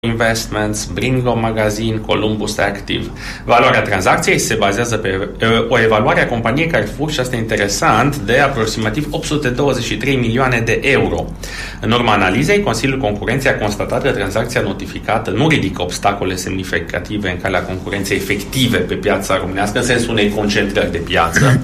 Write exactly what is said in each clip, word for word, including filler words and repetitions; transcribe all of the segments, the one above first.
Investments, Bringo Magazine, Columbus Active. Valoarea tranzacției se bazează pe o evaluare a companiei Carrefour, și asta e interesant, de aproximativ opt sute douăzeci și trei milioane de euro. În urma analizei, Consiliul Concurenței a constatat că tranzacția notificată nu ridică obstacole semnificative în calea concurenței efective pe piața românească, în sensul unei concentrări de piață,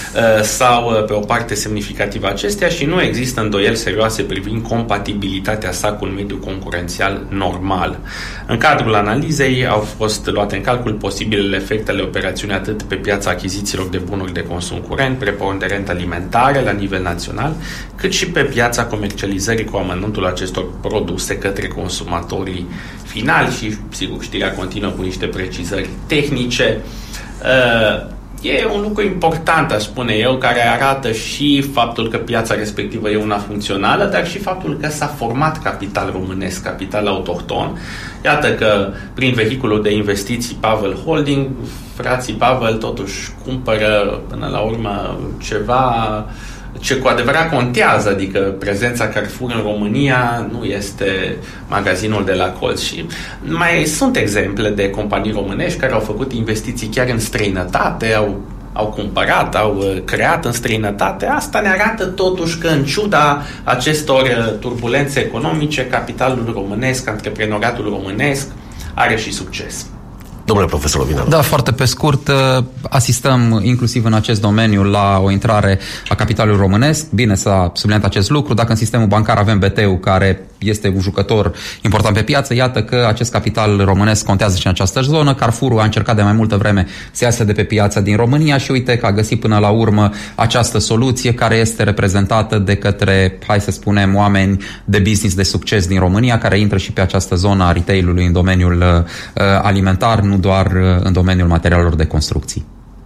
sau pe o parte semnificativă acesteia, și nu există îndoieli serioase privind compatibilitatea sa cu un mediu concurențial normal. În cadrul analizei au fost luate în calcul posibilele efecte ale operațiunii atât pe piața achizițiilor de bunuri de consum curent, preponderent alimentare la nivel național, cât și pe piața comercializării cu amănuntul acestor produse către consumatorii finali. Și, sigur, știrea continuă cu niște precizări tehnice. Uh, E un lucru important, aș spune eu, care arată și faptul că piața respectivă e una funcțională, dar și faptul că s-a format capital românesc, capital autohton. Iată că prin vehiculul de investiții Pavel Holding, frații Pavel totuși cumpără până la urmă ceva ce cu adevărat contează, adică prezența Carrefour în România nu este magazinul de la colț. Și mai sunt exemple de companii românești care au făcut investiții chiar în străinătate, au, au cumpărat, au creat în străinătate. Asta ne arată totuși că, în ciuda acestor turbulențe economice, capitalul românesc, antreprenoriatul românesc are și succes. Domnule profesor Ovinan. Da, foarte pe scurt, asistăm inclusiv în acest domeniu la o intrare a capitalului românesc. Bine s-a subliniat acest lucru. Dacă în sistemul bancar avem B T-ul, care este un jucător important pe piață, iată că acest capital românesc contează și în această zonă. Carrefour a încercat de mai multă vreme să iasă de pe piața din România și uite că a găsit până la urmă această soluție care este reprezentată de către, hai să spunem, oameni de business de succes din România, care intră și pe această zonă a retail-ului în domeniul uh, alimentar, nu doar uh, în domeniul materialelor de construcții.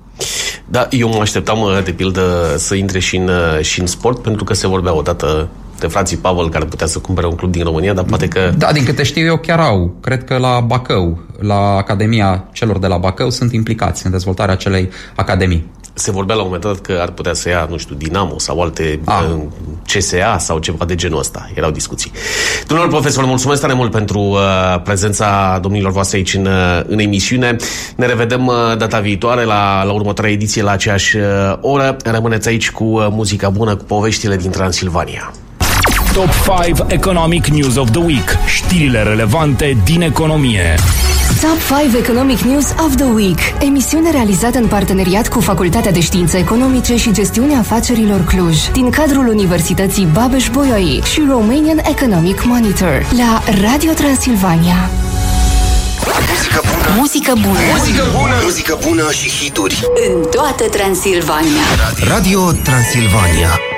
Da, eu mă așteptam, de pildă, să intre și în, și în sport, pentru că se vorbea odată de frații Pavel care putea să cumpere un club din România, dar poate că... Da, din câte știu eu chiar au. Cred că la Bacău, la Academia celor de la Bacău, sunt implicați în dezvoltarea acelei academii. Se vorbea la un moment dat că ar putea să ia, nu știu, Dinamo sau alte ah. C S A sau ceva de genul ăsta. Erau discuții. Domnul profesor, mulțumesc tare mult pentru uh, prezența domnilor voastre aici în, uh, în emisiune. Ne revedem uh, data viitoare la, la următoarea ediție la aceeași uh, oră. Rămâneți aici cu uh, muzica bună, cu poveștile din Transilvania. Top cinci Economic News of the Week. Știrile relevante din economie. Top cinci Economic News of the Week. Emisiune realizată în parteneriat cu Facultatea de Științe Economice și Gestiunea Afacerilor Cluj, din cadrul Universității Babeș-Bolyai și Romanian Economic Monitor, la Radio Transilvania. Muzică bună. Muzică bună. Muzică bună. Muzică bună și hituri. În toată Transilvania. Radio Transilvania.